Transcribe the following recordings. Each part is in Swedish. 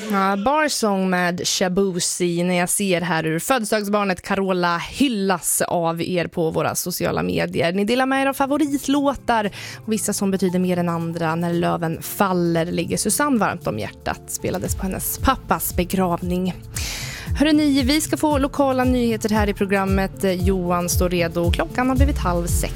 Ja, Barsong med Shabusi när jag ser här hur födelsedagsbarnet Carola hyllas av er på våra sociala medier. Ni delar med er av favoritlåtar och vissa som betyder mer än andra. När löven faller ligger Susanne varmt om hjärtat. Spelades på hennes pappas begravning. Hörrni, vi ska få lokala nyheter här i programmet. Johan står redo. Klockan har blivit 5:30.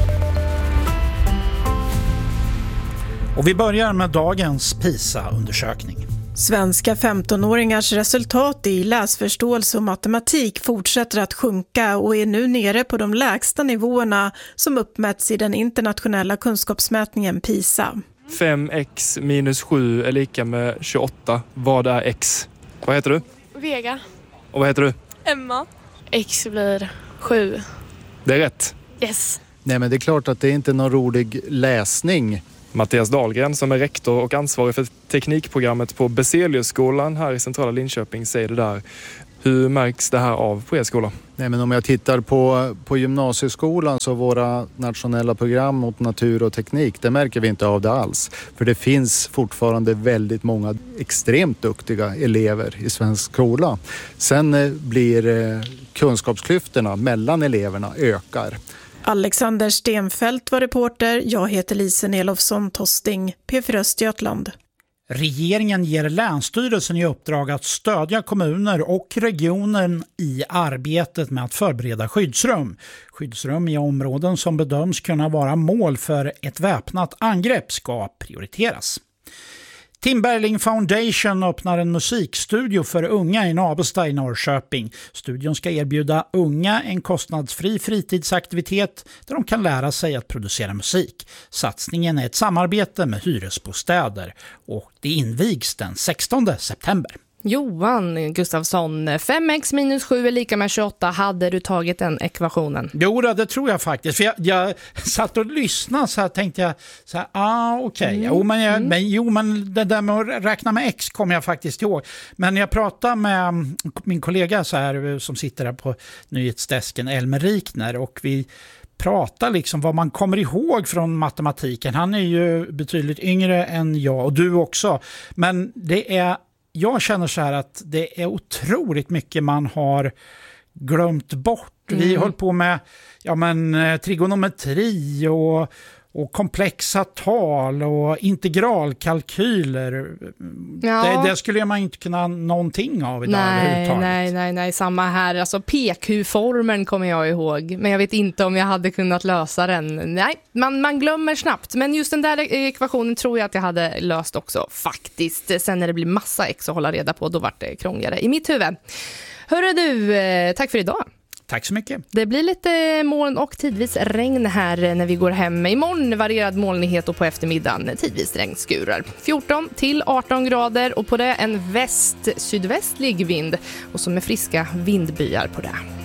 Och vi börjar med dagens PISA-undersökning. Svenska 15-åringars resultat i läsförståelse och matematik fortsätter att sjunka och är nu nere på de lägsta nivåerna som uppmätts i den internationella kunskapsmätningen PISA. 5x minus 7 är lika med 28. Vad är x? Vad heter du? Vega. Och vad heter du? Emma. X blir 7. Det är rätt. Yes. Nej, men det är klart att det inte är någon rolig läsning. Mattias Dahlgren som är rektor och ansvarig för teknikprogrammet på Beseliusskolan här i centrala Linköping säger det där. Hur märks det här av på er skola? Nej, men om jag tittar på gymnasieskolan så våra nationella program mot natur och teknik, det märker vi inte av det alls. För det finns fortfarande väldigt många extremt duktiga elever i svensk skola. Sen blir kunskapsklyftorna mellan eleverna ökar. Alexander Stenfält var reporter. Jag heter Lisen Elofsson Tosting, P4 Östergötland. Regeringen ger Länsstyrelsen i uppdrag att stödja kommuner och regionen i arbetet med att förbereda skyddsrum. Skyddsrum i områden som bedöms kunna vara mål för ett väpnat angrepp ska prioriteras. Tim Berling Foundation öppnar en musikstudio för unga i Navestad i Norrköping. Studion ska erbjuda unga en kostnadsfri fritidsaktivitet där de kan lära sig att producera musik. Satsningen är ett samarbete med hyresbostäder och det invigs den 16 september. Johan Gustafsson, 5x minus 7 är lika med 28. Hade du tagit den ekvationen? Jo, det tror jag faktiskt. För jag satt och lyssnade så här, tänkte jag så här, okej. Men det där med att räkna med x kommer jag faktiskt ihåg. Men jag pratade med min kollega så här, som sitter där på nyhetsdesken, Elmer Rikner, och vi pratar liksom vad man kommer ihåg från matematiken. Han är ju betydligt yngre än jag och du också. Men jag känner så här att det är otroligt mycket man har glömt bort. Vi höll på med trigonometri och komplexa tal och integralkalkyler. Ja. Det skulle man inte kunna någonting av idag överhuvudtaget. Nej, samma här. Alltså PQ-formeln kommer jag ihåg. Men jag vet inte om jag hade kunnat lösa den. Nej, man glömmer snabbt. Men just den där ekvationen tror jag att jag hade löst också faktiskt. Sen när det blir massa x att hålla reda på, då vart det krångligare i mitt huvud. Hörru du, tack för idag. Tack så mycket. Det blir lite moln och tidvis regn här när vi går hem. Imorgon varierad molnighet och på eftermiddagen tidvis regnskurar. 14 till 18 grader och på det en väst-sydvästlig vind och så med friska vindbyar på det.